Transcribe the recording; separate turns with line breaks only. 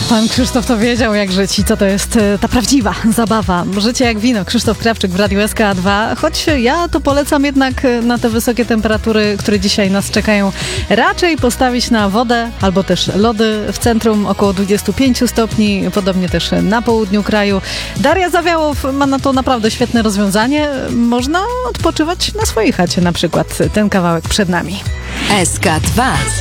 Pan Krzysztof to wiedział, jak żyć i co to jest ta prawdziwa zabawa. Życie jak wino. Krzysztof Krawczyk w Radiu SK2. Choć ja to polecam jednak na te wysokie temperatury, które dzisiaj nas czekają, raczej postawić na wodę albo też lody w centrum około 25 stopni, podobnie też na południu kraju. Daria Zawiałow ma na to naprawdę świetne rozwiązanie. Można odpoczywać na swojej chacie na przykład. Ten kawałek przed nami.
SK2